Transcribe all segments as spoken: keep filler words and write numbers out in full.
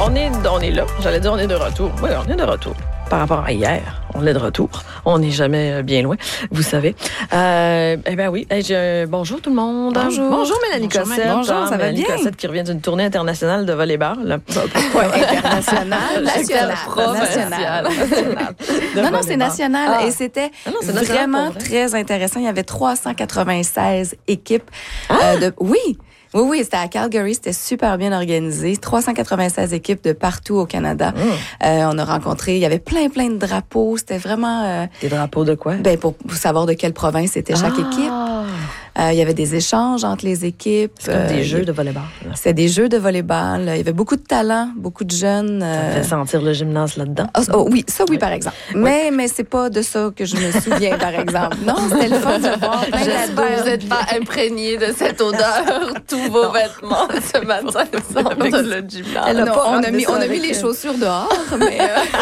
on est, on est là. J'allais dire on est de retour. Oui, on est de retour. Par rapport à hier, on est de retour. On n'est jamais bien loin, vous savez. Euh, eh bien oui, hey, je, bonjour tout le monde. Bonjour. Bonjour Mélanie Bonjour, Cossette. bonjour, ça va Mélanie bien? Cossette qui revient d'une tournée internationale de volleyball. Pourquoi internationale? Nationale. Nationale. Nationale. Non, non, c'est national. Ah. Et c'était Ah non, c'est national, vraiment pour vrai. très intéressant. Il y avait trois cent quatre-vingt-seize équipes. Ah. Euh, de... Oui! Oui, oui, c'était à Calgary, c'était super bien organisé. trois cent quatre-vingt-seize équipes de partout au Canada. Mmh. Euh, on a rencontré, il y avait plein, plein de drapeaux. C'était vraiment... Euh, Des drapeaux de quoi? ben, pour, pour savoir de quelle province était chaque Ah. équipe. Euh, il y avait des échanges entre les équipes. C'est comme Euh, des il- jeux de volleyball. là. C'était des jeux de volleyball. Il y avait beaucoup de talents, beaucoup de jeunes. Ça euh, me fait sentir le gymnase là-dedans. Ah, oh, oui, ça oui, Oui. par exemple. Mais mais c'est pas de ça que je me souviens, par exemple. Non, c'était le fun de voir plein J'espère que d'ados. vous n'êtes pas imprégné de cette odeur, tous vos vêtements ce matin sentent le gymnase. Elle a Non, pas- on hâte a de mis, ça on a avec mis les elle. chaussures dehors, mais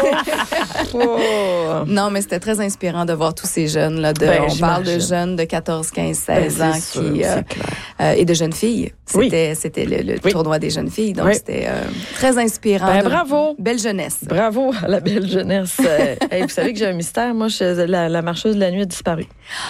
euh, Oh. non, mais c'était très inspirant de voir tous ces jeunes là. De, Ben, on parle de j'imagine. jeunes de quatorze, quinze, Ben, seize c'est ans sûr, qui c'est euh, clair. euh, et de jeunes filles. Oui. C'était c'était le, le Oui. tournoi des jeunes filles, donc Oui. c'était euh, très inspirant. Ben, de- bravo. Belle jeunesse. Bravo à la belle jeunesse. Euh, hey, vous savez que j'ai un mystère. Moi, je, la, la marcheuse de la nuit a disparu.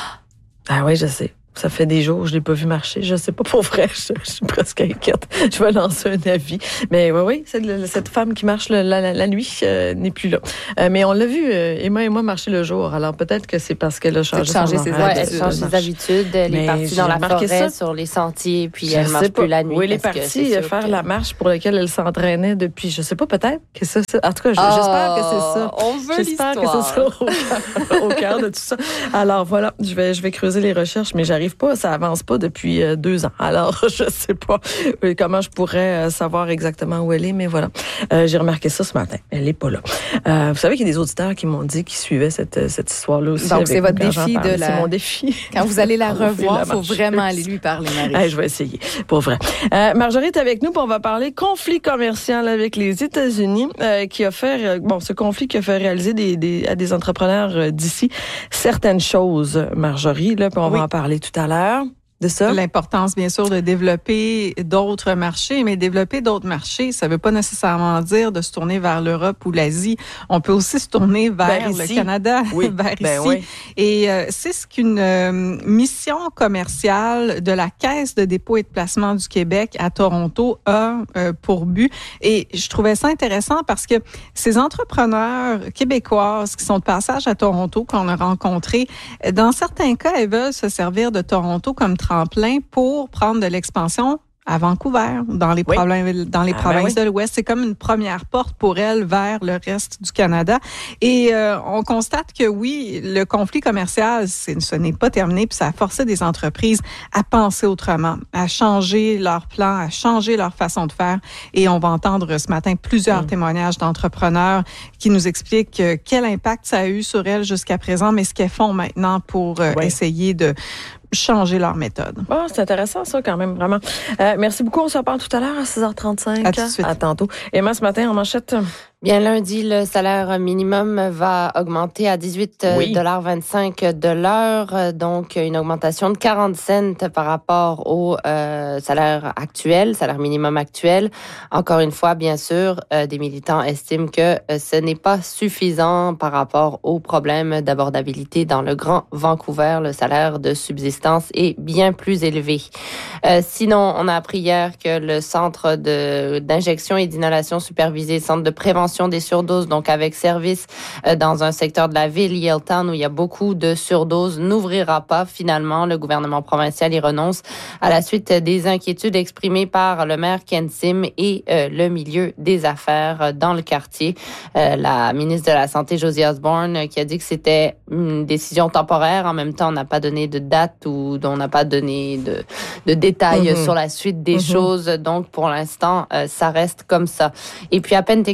Ah oui, je sais. Ça fait des jours que je l'ai pas vu marcher. Je sais pas pour vrai. Je, je suis presque inquiète. Je vais lancer un avis. Mais oui, oui, c'est le- cette femme qui marche le- la, la, la nuit euh, n'est plus là. Euh, mais on l'a vu, euh, Emma et moi, marcher le jour. Alors peut-être que c'est parce qu'elle a changé, changé son ses horaire Ouais, de- elle habitudes. change de ses marche. habitudes. Elle Mais est partie j'ai dans la remarqué forêt, ça. sur les sentiers, puis Je elle sais marche pas plus la nuit. où elle est parce que partie c'est sûr faire que- la marche pour laquelle elle s'entraînait depuis, je sais pas, peut-être que ça, ça- en tout cas, j- j'espère que c'est ça. Oh, On veut J'espère que l'histoire. ce sera au cœur, au cœur de tout ça. Alors voilà, je vais, je vais creuser les recherches, mais j'arrive pas, ça avance pas depuis euh, deux ans. Alors je sais pas euh, comment je pourrais euh, savoir exactement où elle est, mais voilà. Euh, j'ai remarqué ça ce matin. Elle est pas là. Euh, vous savez qu'il y a des auditeurs qui m'ont dit qu'ils suivaient cette, cette histoire-là aussi. Donc, avec c'est moi votre quand j'en défi parle. de la- C'est mon défi. Quand vous allez la On fait revoir, la il faut marcheuse. vraiment aller lui parler, Marie. Hey, je vais essayer, pour vrai. Euh, Marjorie est avec nous, puis on va parler conflit commercial avec les États-Unis, euh, qui a fait, euh, bon, ce conflit qui a fait réaliser des, des, à des entrepreneurs euh, d'ici certaines choses, Marjorie, là, puis on Oui. va en parler tout à l'heure de ça. L'importance, bien sûr, de développer d'autres marchés, mais développer d'autres marchés, ça ne veut pas nécessairement dire de se tourner vers l'Europe ou l'Asie. On peut aussi se tourner vers, Vers le ici. Canada, Oui, vers ben ici. oui. Et euh, c'est ce qu'une euh, mission commerciale de la Caisse de dépôt et de placement du Québec à Toronto a euh, pour but. Et je trouvais ça intéressant parce que ces entrepreneurs québécoises qui sont de passage à Toronto, qu'on a rencontrés, dans certains cas, elles veulent se servir de Toronto comme tremplin pour prendre de l'expansion à Vancouver, dans les, Oui. problèmes, dans les Ah, ben provinces oui. de l'Ouest. C'est comme une première porte pour elles vers le reste du Canada. Et euh, on constate que oui, le conflit commercial, c'est, ce n'est pas terminé, puis ça a forcé des entreprises à penser autrement, à changer leurs plans, à changer leur façon de faire. Et on va entendre ce matin plusieurs Mm. témoignages d'entrepreneurs qui nous expliquent euh, quel impact ça a eu sur elles jusqu'à présent, mais ce qu'elles font maintenant pour euh, Oui. essayer de changer leur méthode. Bon, c'est intéressant, ça, quand même, vraiment. Euh, merci beaucoup. On se reparle tout à l'heure à six heures trente-cinq. À tout de suite. À tantôt. Emma, ce matin, en manchette. Bien, lundi, le salaire minimum va augmenter à dix-huit Oui. dollars vingt-cinq de l'heure, donc une augmentation de quarante cents par rapport au euh, salaire actuel, salaire minimum actuel. Encore une fois, bien sûr, euh, des militants estiment que euh, ce n'est pas suffisant par rapport aux problèmes d'abordabilité dans le Grand Vancouver. Le salaire de subsistance est bien plus élevé. Euh, sinon, on a appris hier que le centre de, d'injection et d'inhalation supervisée, centre de prévention des surdoses, donc avec service euh, dans un secteur de la ville, Yaletown, où il y a beaucoup de surdoses, n'ouvrira pas. Finalement, le gouvernement provincial y renonce à la suite des inquiétudes exprimées par le maire Ken Sim et euh, le milieu des affaires dans le quartier. Euh, la ministre de la Santé, Josie Osborne, euh, qui a dit que c'était une décision temporaire. En même temps, on n'a pas donné de date ou on n'a pas donné de, de détails Mm-hmm. sur la suite des Mm-hmm. choses. Donc, pour l'instant, euh, ça reste comme ça. Et puis, à Penticton,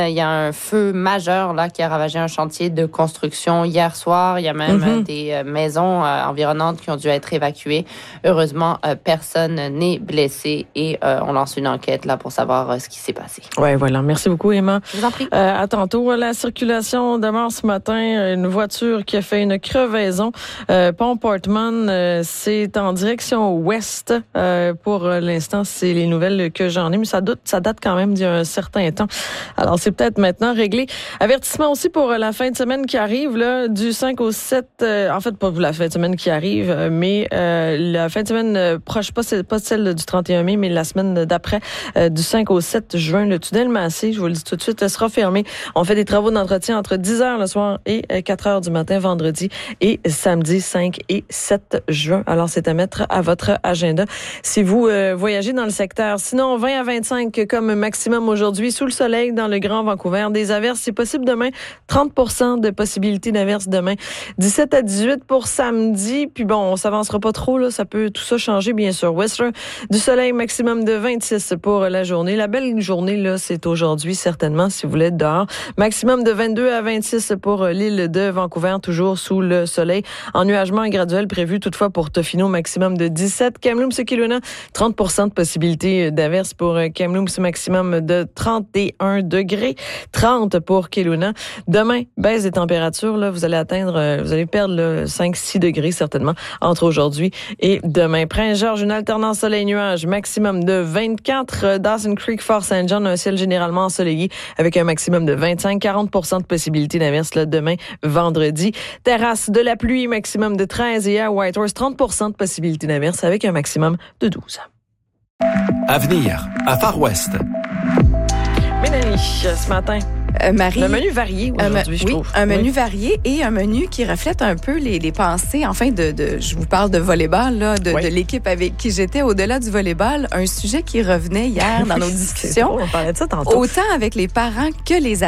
il y a un feu majeur là qui a ravagé un chantier de construction hier soir. Il y a même mm-hmm. des maisons euh, environnantes qui ont dû être évacuées. Heureusement, euh, personne n'est blessé et euh, on lance une enquête là pour savoir euh, ce qui s'est passé. Ouais, voilà. Merci beaucoup, Emma. Je vous en prie. Euh, à tantôt. La circulation demeure ce matin. Une voiture qui a fait une crevaison. Euh, Pont Portman, euh, c'est en direction ouest. Euh, pour l'instant, c'est les nouvelles que j'en ai, mais ça date, ça date quand même d'il y a un certain temps. Alors, c'est peut-être maintenant réglé. Avertissement aussi pour la fin de semaine qui arrive, là, du cinq au sept. Euh, en fait, pas pour la fin de semaine qui arrive, mais euh, la fin de semaine euh, proche, pas, pas celle du trente et un mai, mais la semaine d'après, euh, du cinq au sept juin, le tunnel Massé, je vous le dis tout de suite, sera fermé. On fait des travaux d'entretien entre dix heures le soir et quatre heures du matin, vendredi et samedi cinq et sept juin. Alors, c'est à mettre à votre agenda si vous euh, voyagez dans le secteur. Sinon, vingt à vingt-cinq comme maximum aujourd'hui, sous le soleil dans le Grand Vancouver. Des averses, c'est possible demain. trente pour cent de possibilité d'averses demain. dix-sept à dix-huit pour samedi. Puis bon, on s'avancera pas trop, là. Ça peut tout ça changer, bien sûr. Whistler, du soleil maximum de vingt-six pour la journée. La belle journée, là, c'est aujourd'hui, certainement, si vous voulez être dehors. Maximum de vingt-deux à vingt-six pour l'île de Vancouver, toujours sous le soleil. Ennuagement graduel prévu toutefois pour Tofino, maximum de dix-sept. Kamloops et Kelowna, trente pour cent de possibilité d'averse pour Kamloops, maximum de trente et un degrés. trente pour Kelowna. Demain, baisse des températures, là, vous allez atteindre, vous allez perdre là, cinq à six degrés certainement entre aujourd'hui et demain. Prince-Georges, une alternance soleil-nuage, maximum de vingt-quatre. Dawson Creek, Fort-Saint-John, un ciel généralement ensoleillé avec un maximum de vingt-cinq à quarante pour cent de possibilité d'averse là, demain, vendredi. Terrasse, de la pluie, maximum de treize et à Whitehorse, trente pour cent de possibilité d'averse avec un maximum de douze. Avenir, à Far West. Mélanie, ce matin, Euh, Marie, le menu varié aujourd'hui, un, je oui, trouve. un menu oui. varié et un menu qui reflète un peu les, les pensées, enfin, de, de, je vous parle de volleyball, là, de, oui. de l'équipe avec qui j'étais. Au-delà du volleyball, un sujet qui revenait hier dans nos discussions. Drôle, on parlait de ça tantôt. Autant avec les parents que les